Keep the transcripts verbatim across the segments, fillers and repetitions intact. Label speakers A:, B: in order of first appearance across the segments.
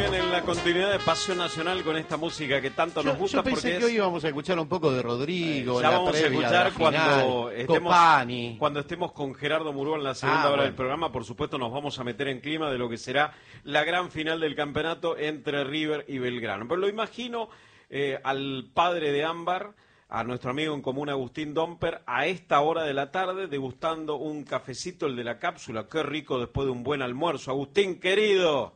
A: bien en la continuidad de Pasión Nacional con esta música que tanto nos
B: Yo,
A: gusta.
B: yo pensé
A: porque
B: que
A: es...
B: hoy íbamos a escuchar un poco de Rodrigo,
A: Eh, ya
B: en la
A: vamos a
B: previa,
A: escuchar
B: la
A: cuando
B: final,
A: estemos,
B: Copani.
A: cuando estemos con Gerardo Murúa en la segunda
B: Ah,
A: hora
B: bueno.
A: del programa. Por supuesto nos vamos a meter en clima de lo que será la gran final del campeonato entre River y Belgrano. Pero lo imagino eh, al padre de Ámbar, a nuestro amigo en común Agustín Domper, a esta hora de la tarde degustando un cafecito, el de la cápsula. Qué rico después de un buen almuerzo. Agustín, querido.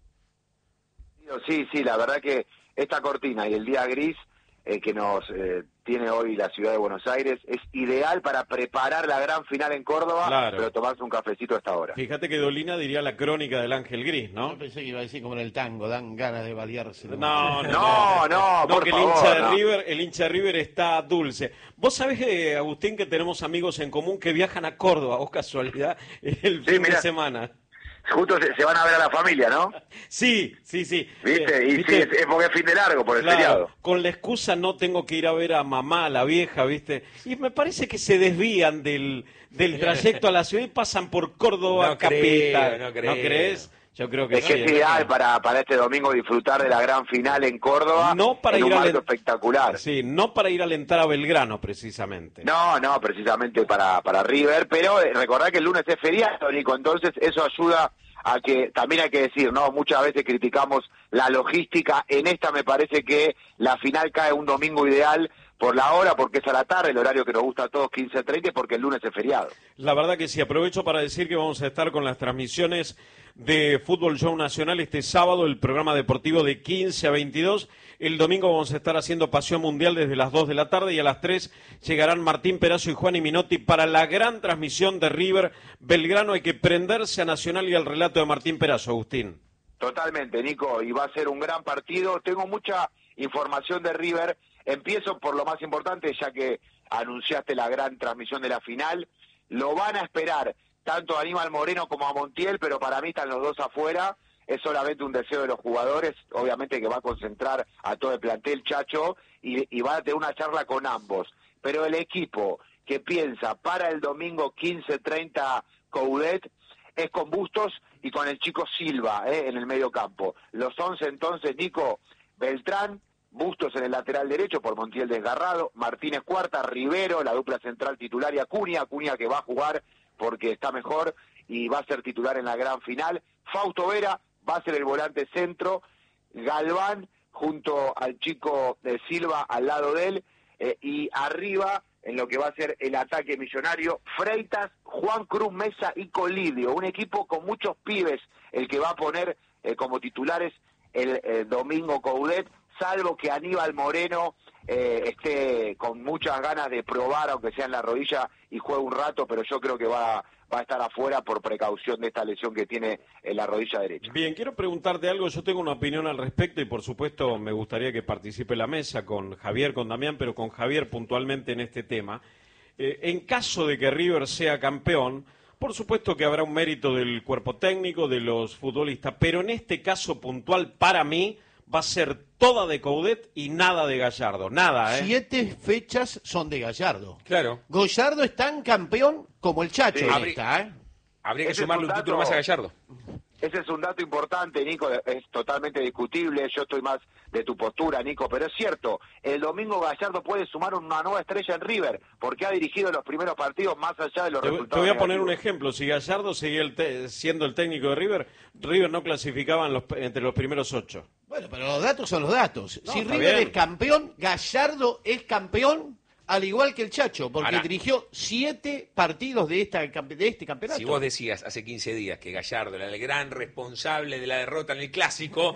C: Sí, sí, la verdad que esta cortina y el día gris eh, que nos eh, tiene hoy la ciudad de Buenos Aires es ideal para preparar la gran final en Córdoba,
A: Claro.
C: pero tomarse un cafecito a esta hora.
A: Fíjate que Dolina diría la crónica del Ángel Gris, ¿no?
B: Yo pensé que iba a decir como en el tango, dan ganas de balearse.
A: No, no,
C: No, no,
A: no,
C: por
A: que el
C: favor,
A: hincha de
C: no.
A: River, el hincha de River está dulce. Vos sabés, eh, Agustín, que tenemos amigos en común que viajan a Córdoba, o casualidad, el
C: Sí,
A: fin
C: mirá.
A: de semana.
C: Justo se, se van a ver a la familia, ¿no?
A: Sí, sí, sí.
C: ¿Viste?
A: Eh,
C: y
A: ¿viste?
C: sí, es, es porque es fin de largo, por el
A: Claro,
C: feriado.
A: con la excusa no tengo que ir a ver a mamá, a la vieja, ¿viste? Y me parece que se desvían del, del trayecto a la ciudad y pasan por Córdoba,
D: No
A: capital.
D: creo, no creo.
A: crees? Yo creo que
C: Es
A: sí.
C: que es
A: ¿eh?
C: ideal para, para este domingo disfrutar de la gran final en Córdoba,
A: No para
C: en
A: ir
C: un
A: a
C: marco
A: la-
C: espectacular.
A: Sí, no para ir a alentar a Belgrano, precisamente.
C: No, no, precisamente para, para River, pero eh, recordad que el lunes es feriado, Nico, entonces eso ayuda a que, también hay que decir, ¿no? Muchas veces criticamos la logística, en esta me parece que la final cae un domingo ideal por la hora, porque es a la tarde, el horario que nos gusta a todos, quince treinta, y porque el lunes es feriado.
A: La verdad que sí, aprovecho para decir que vamos a estar con las transmisiones de Fútbol Show Nacional este sábado, el programa deportivo de quince a veintidós. El domingo vamos a estar haciendo Pasión Mundial desde las dos de la tarde y a las tres llegarán Martín Perazo y Juan y Minotti para la gran transmisión de River Belgrano. Hay que prenderse a Nacional y al relato de Martín Perazo, Agustín.
C: Totalmente, Nico, y va a ser un gran partido. Tengo mucha información de River. Empiezo por lo más importante, ya que anunciaste la gran transmisión de la final. Lo van a esperar tanto a Aníbal Moreno como a Montiel, pero para mí están los dos afuera. Es solamente un deseo de los jugadores, obviamente que va a concentrar a todo el plantel, Chacho, y, y va a tener una charla con ambos. Pero el equipo que piensa para el domingo quince treinta Coudet es con Bustos y con el chico Silva eh, en el medio campo. Los once entonces, Nico, Beltrán, Bustos en el lateral derecho por Montiel desgarrado, Martínez Cuarta, Rivero, la dupla central titular, y Acuña, Acuña que va a jugar porque está mejor y va a ser titular en la gran final. Fausto Vera va a ser el volante centro, Galván junto al chico de Silva al lado de él, eh, y arriba en lo que va a ser el ataque millonario, Freitas, Juan Cruz Mesa y Colidio, un equipo con muchos pibes, el que va a poner eh, como titulares el eh, domingo Coudet, salvo que Aníbal Moreno eh, esté con muchas ganas de probar, aunque sea en la rodilla, y juegue un rato, pero yo creo que va, va a estar afuera por precaución de esta lesión que tiene en la rodilla derecha.
A: Bien, quiero preguntarte algo, yo tengo una opinión al respecto y por supuesto me gustaría que participe la mesa con Javier, con Damián, pero con Javier puntualmente en este tema. Eh, en caso de que River sea campeón, por supuesto que habrá un mérito del cuerpo técnico, de los futbolistas, pero en este caso puntual para mí va a ser toda de Coudet y nada de Gallardo, nada, ¿eh?
B: Siete fechas son de Gallardo.
D: Claro.
B: Gallardo es tan campeón como el Chacho
C: Sí.
B: en
D: Habrí-
B: esta, ¿eh?
D: Habría que
C: Ese es
D: sumarle
C: un
D: un título
C: dato-
D: más a Gallardo.
C: Ese es un dato importante, Nico, es totalmente discutible, yo estoy más de tu postura, Nico, pero es cierto, el domingo Gallardo puede sumar una nueva estrella en River, porque ha dirigido los primeros partidos más allá de los
A: Te, voy-
C: resultados
A: te voy a poner un
C: negativos.
A: ejemplo. Si Gallardo seguía el te- siendo el técnico de River, River no clasificaba en los- entre los primeros ocho.
B: Bueno, pero los datos son los datos.
A: No,
B: si
A: está
B: River
A: bien.
B: es campeón, Gallardo es campeón al igual que el Chacho, porque
D: Ahora-
B: dirigió siete partidos de, esta, campe- de este campeonato.
D: Si vos decías hace quince días que Gallardo era el gran responsable de la derrota en el Clásico,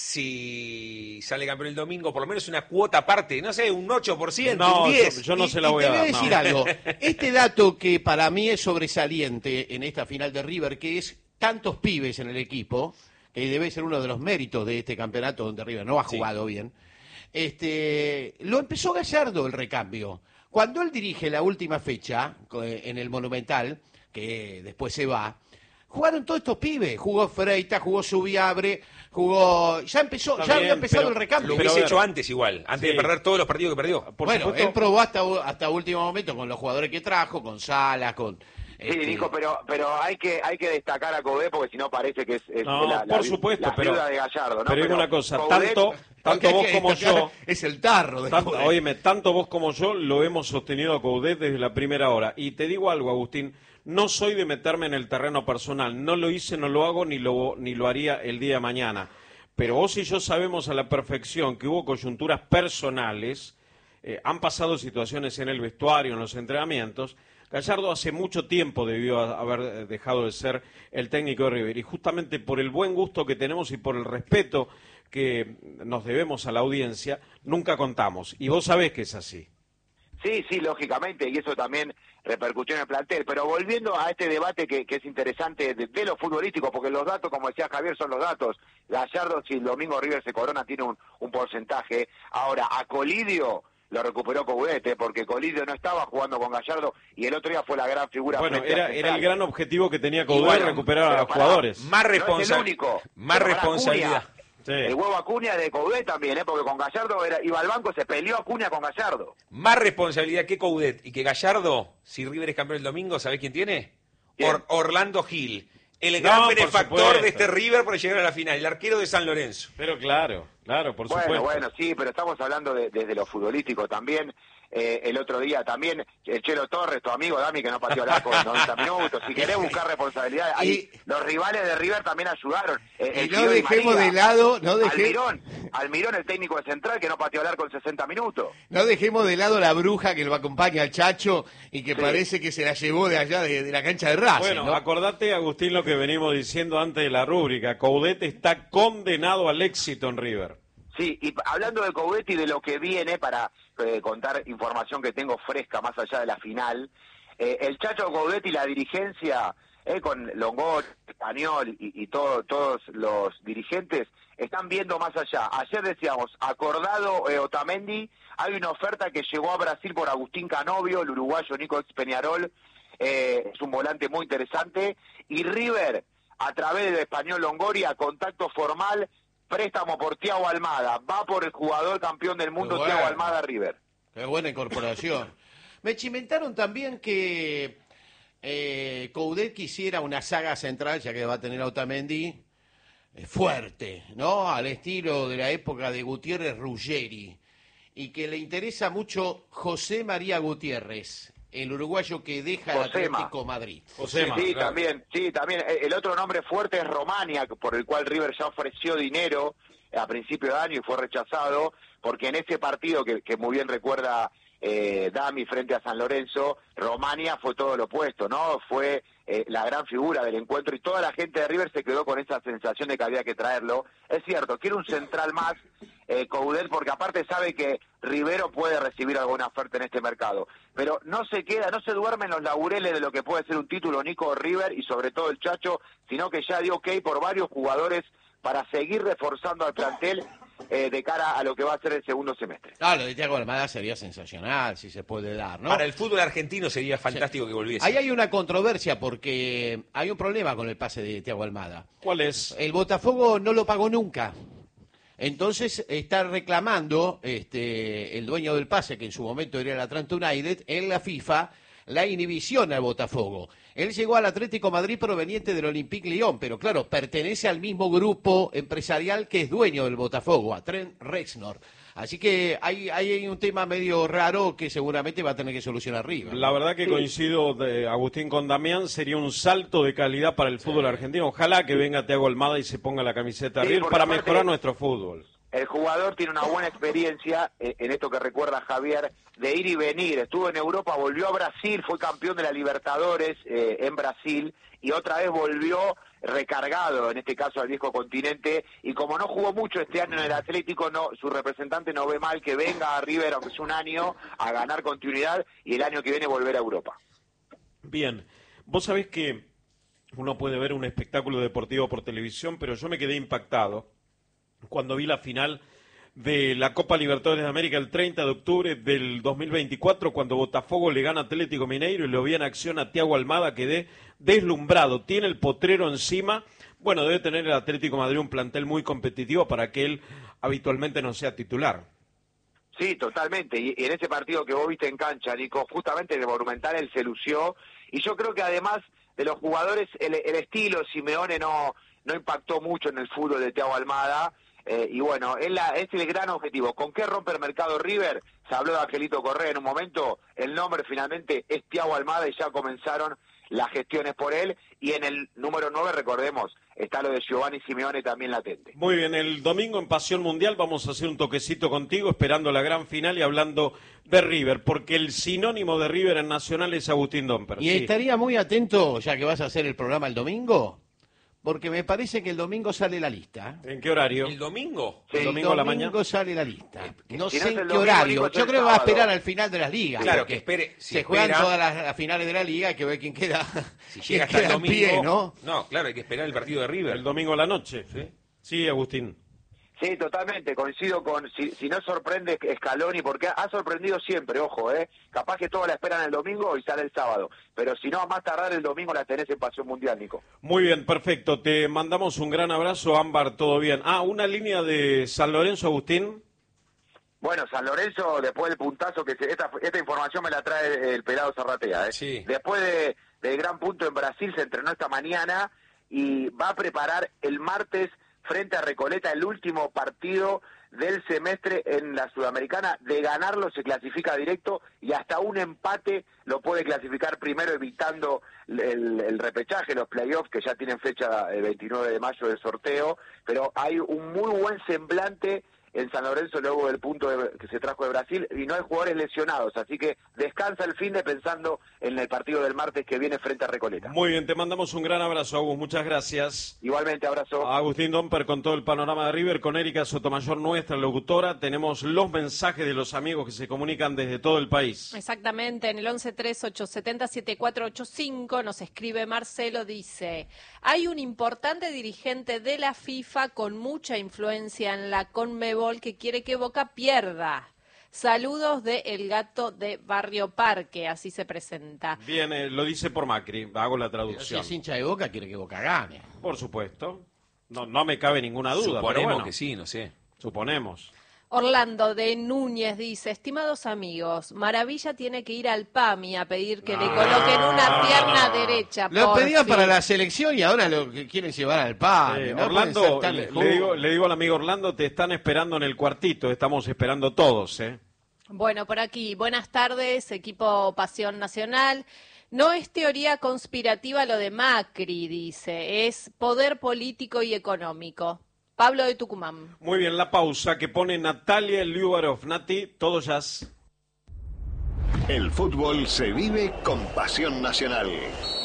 D: si sale campeón el domingo, por lo menos una cuota aparte, no sé, un ocho por ciento,
A: No,
D: un diez.
A: yo, yo no
B: Y-
A: se la
B: y
A: voy
B: te
A: a
B: voy
A: dar.
B: a decir
A: no.
B: algo. Este dato que para mí es sobresaliente en esta final de River, que es tantos pibes en el equipo, que debe ser uno de los méritos de este campeonato donde River no ha
D: Sí.
B: jugado bien, este, lo empezó Gallardo el recambio. Cuando él dirige la última fecha co- en el Monumental, que después se va, jugaron todos estos pibes. Jugó Freitas, jugó Subiabre, jugó... Ya empezó,
A: Está
B: ya
A: bien,
B: había empezado
A: pero-
B: el recambio.
D: Lo
A: Pero
D: hubiese
A: a ver.
D: hecho antes igual, antes
A: Sí.
D: de perder todos los partidos que perdió.
A: Por
B: bueno,
A: supuesto-
B: él probó hasta, hasta último momento con los jugadores que trajo, con Salas, con
C: Sí,
B: Este,
C: Nico, pero pero hay que hay que destacar a Coudet porque si no parece que es, es
A: No,
C: la, la,
A: por supuesto,
C: la
A: pero,
C: viuda de Gallardo, ¿no?
A: pero digo una cosa,
C: Coudet-
A: tanto, tanto
B: hay
A: vos
B: que
A: como
B: destacar,
A: yo,
B: es el tarro de
A: tanto,
B: Coudet.
A: óyeme, tanto vos como yo lo hemos sostenido a Coudet desde la primera hora. Y te digo algo, Agustín, no soy de meterme en el terreno personal, no lo hice, no lo hago, ni lo, ni lo haría el día de mañana. Pero vos y yo sabemos a la perfección que hubo coyunturas personales, eh, han pasado situaciones en el vestuario, en los entrenamientos. Gallardo hace mucho tiempo debió haber dejado de ser el técnico de River y justamente por el buen gusto que tenemos y por el respeto que nos debemos a la audiencia, nunca contamos. Y vos sabés que es así.
C: Sí, sí, lógicamente, y eso también repercutió en el plantel. Pero volviendo a este debate que, que es interesante de, de lo futbolístico, porque los datos, como decía Javier, son los datos. Gallardo, si el domingo River se corona, tiene un, un porcentaje. Ahora, a Colidio lo recuperó Coudet, ¿eh? Porque Colidio no estaba jugando con Gallardo y el otro día fue la gran figura.
A: Bueno,
C: frente a
A: era,
C: Central.
A: era el gran objetivo que tenía Coudet,
C: bueno,
A: recuperar a
C: pero
A: los
C: pará,
A: jugadores.
D: Más
C: No es el
D: responsabilidad.
C: único.
D: Más
C: Pero pará,
D: responsabilidad.
C: Acuña,
A: Sí.
C: El huevo Acuña de Coudet también, ¿eh? Porque con Gallardo era, iba al banco, se peleó Acuña con Gallardo.
D: Más responsabilidad que Coudet y que Gallardo, si River es campeón el domingo, ¿sabés quién tiene?
C: ¿Quién?
D: Or- Orlando Gil. El
A: No,
D: gran
A: por
D: benefactor
A: supuesto.
D: de este River por llegar a la final, el arquero de San Lorenzo.
A: Pero claro, claro, por
C: Bueno,
A: supuesto.
C: bueno, sí, pero estamos hablando de- desde lo futbolístico también. Eh, el otro día también, el Chelo Torres, tu amigo Dami, que no pateó el arco en noventa minutos. Si querés buscar responsabilidad, ahí
B: Y-
C: los rivales de River también ayudaron. Eh,
B: Y
C: el
B: no
C: Fideo Di
B: dejemos
C: María,
B: de lado, no deje-
C: Almirón, Almirón, el técnico de Central, que no pateó el arco en sesenta minutos.
B: No dejemos de lado la bruja que lo acompaña al Chacho y que
C: Sí.
B: parece que se la llevó de allá, de, de la cancha de Racing,
A: Bueno,
B: ¿no?
A: acordate, Agustín, lo que venimos diciendo antes de la rúbrica. Coudet está condenado al éxito en River.
C: Sí, y p- hablando de Coudet y de lo que viene, para eh, contar información que tengo fresca más allá de la final, eh, el Chacho Coudet y la dirigencia, eh, con Longoria, Español y, y todo, todos los dirigentes, están viendo más allá. Ayer decíamos, acordado eh, Otamendi, hay una oferta que llegó a Brasil por Agustín Canovio, el uruguayo Nico Ex Peñarol, eh, es un volante muy interesante, y River, a través de Español Longoria, contacto formal, préstamo por Thiago Almada, va por el jugador campeón del mundo,
B: Qué bueno.
C: Thiago Almada a River.
B: Qué buena incorporación. Me chimentaron también que eh, Coudet quisiera una saga central, ya que va a tener a Otamendi, eh, fuerte, ¿no? Al estilo de la época de Gutiérrez Ruggeri. Y que le interesa mucho José María Gutiérrez, el uruguayo que deja el
C: Josema.
B: Atlético Madrid.
A: Josema,
C: sí,
A: claro.
C: también, sí, también. Eh, El otro nombre fuerte es Romania, por el cual River ya ofreció dinero a principio de año y fue rechazado, porque en ese partido que, que muy bien recuerda eh, Dami frente a San Lorenzo, Romania fue todo lo opuesto, ¿no? Fue eh, la gran figura del encuentro y toda la gente de River se quedó con esa sensación de que había que traerlo. Es cierto, quiere un central más, eh, Coudet, porque aparte sabe que Rivero puede recibir alguna oferta en este mercado, pero no se queda, no se duerme en los laureles de lo que puede ser un título Nico River y sobre todo el Chacho, sino que ya dio ok por varios jugadores para seguir reforzando al plantel eh, de cara a lo que va a ser el segundo semestre.
B: Ah, lo de Thiago Almada sería sensacional, si se puede dar, ¿no?
D: Para el fútbol argentino sería fantástico que volviese.
B: Ahí hay una controversia porque hay un problema con el pase de Thiago Almada.
A: ¿Cuál es?
B: El Botafogo no lo pagó nunca. Entonces está reclamando este, el dueño del pase, que en su momento era el Atlanta United, en la FIFA, la inhibición al Botafogo. Él llegó al Atlético Madrid proveniente del Olympique Lyon, pero claro, pertenece al mismo grupo empresarial que es dueño del Botafogo, a Trent Reznor. Así que hay, hay un tema medio raro que seguramente va a tener que solucionar River.
A: La verdad que
C: Sí.
A: coincido, de Agustín, con Damián, sería un salto de calidad para el fútbol argentino. Ojalá que venga Thiago Almada y se ponga la camiseta de
C: Sí,
A: River
C: porque
A: para
C: aparte-
A: mejorar nuestro fútbol.
C: El jugador tiene una buena experiencia eh, en esto que recuerda Javier, de ir y venir. Estuvo en Europa, volvió a Brasil, fue campeón de la Libertadores eh, en Brasil y otra vez volvió recargado, en este caso al viejo continente. Y como no jugó mucho este año en el Atlético, no, su representante no ve mal que venga a River, aunque sea un año, a ganar continuidad y el año que viene volver a Europa.
A: Bien, vos sabés que uno puede ver un espectáculo deportivo por televisión, pero yo me quedé impactado cuando vi la final de la Copa Libertadores de América el treinta de octubre del dos mil veinticuatro, cuando Botafogo le gana a Atlético Mineiro y lo vi en acción a Thiago Almada, quedé deslumbrado, tiene el potrero encima. Bueno, debe tener el Atlético de Madrid un plantel muy competitivo para que él habitualmente no sea titular.
C: Sí, totalmente. Y, y en ese partido que vos viste en cancha, Nico, justamente en el Monumental él se lució y yo creo que además de los jugadores, el, el estilo Simeone no, no impactó mucho en el fútbol de Thiago Almada, eh, y bueno, es, la, es el gran objetivo. ¿Con qué rompe el mercado River? Se habló de Angelito Correa en un momento, el nombre finalmente es Thiago Almada y ya comenzaron las gestiones por él, y en el número nueve, recordemos, está lo de Giovanni Simeone también latente.
A: Muy bien, el domingo en Pasión Mundial vamos a hacer un toquecito contigo, esperando la gran final y hablando de River, porque el sinónimo de River en Nacional es Agustín Domper.
B: Y
A: sí.
B: estaría muy atento, ya que vas a hacer el programa el domingo, porque me parece que el domingo sale la lista.
A: ¿En qué horario?
D: ¿El domingo?
A: ¿El
B: El
A: domingo a la mañana?
B: sale la lista. No
C: si
B: sé
C: no es
B: en
C: el
B: qué
C: domingo,
B: horario.
C: Nico, es
B: Yo
C: el
B: creo que va a
C: sábado.
B: esperar al final de las ligas.
D: Claro,
B: porque
D: que espere, si
B: se juegan
D: espera-
B: todas las, las finales de la liga, hay que ver quién queda,
D: Si
B: quién
D: llega hasta el
B: queda en
D: domingo...
B: pie, ¿no?
D: No, claro, hay que esperar el partido de River.
A: El domingo a la noche.
D: ¿Sí?
A: Sí, Agustín.
C: Sí, totalmente, coincido con, si, si no sorprende Scaloni, porque ha, ha sorprendido siempre, ojo, eh, capaz que todos la esperan el domingo y sale el sábado, pero si no, a más tardar el domingo la tenés en Pasión Mundial, Nico.
A: Muy bien, perfecto. Te mandamos un gran abrazo, Ámbar, todo bien. Ah, una línea de San Lorenzo, Agustín.
C: Bueno, San Lorenzo, después del puntazo, que se, esta, esta información me la trae el pelado Zarratea, ¿eh?
D: Sí.
C: Después de, del gran punto en Brasil, se entrenó esta mañana y va a preparar el martes frente a Recoleta el último partido del semestre en la Sudamericana. De ganarlo se clasifica directo y hasta un empate lo puede clasificar primero, evitando el, el repechaje, los playoffs que ya tienen fecha el veintinueve de mayo del sorteo, pero hay un muy buen semblante en San Lorenzo luego del punto de, que se trajo de Brasil, y no hay jugadores lesionados, así que descansa el fin de pensando en el partido del martes que viene frente a Recoleta.
A: Muy bien, te mandamos un gran abrazo, Agus. Muchas gracias.
C: Igualmente, abrazo.
A: Agustín Domper con todo el panorama de River, con Erika Sotomayor, nuestra locutora. Tenemos los mensajes de los amigos que se comunican desde todo el país.
E: Exactamente, en el once tres ocho siete cero siete cuatro ocho cinco nos escribe Marcelo, dice: hay un importante dirigente de la FIFA con mucha influencia en la Conmebol que quiere que Boca pierda. Saludos de El Gato de Barrio Parque, así se presenta.
A: Bien, eh, lo dice por Macri, hago la
B: Pero si
A: traducción.
B: es hincha de Boca, quiere que Boca gane.
A: Por supuesto. No, no me cabe ninguna duda.
D: Suponemos
A: pero bueno,
D: que sí, no sé.
A: Suponemos.
E: Orlando de Núñez dice: estimados amigos, Maravilla tiene que ir al PAMI a pedir que le coloquen una pierna derecha.
B: Lo
E: por
B: pedían
E: fin.
B: para la selección y ahora lo que quieren llevar al PAN.
A: Eh,
B: no
A: Orlando,
B: pueden ser tan
A: le,
B: lejos.
A: le digo, le digo al amigo Orlando, te están esperando en el cuartito, estamos esperando todos, ¿eh?
E: Bueno, por aquí, buenas tardes, equipo Pasión Nacional. No es teoría conspirativa lo de Macri, dice, es poder político y económico. Pablo de Tucumán.
A: Muy bien, la pausa que pone Natalia Liubarov. Nati, todo jazz.
F: El fútbol se vive con Pasión Nacional.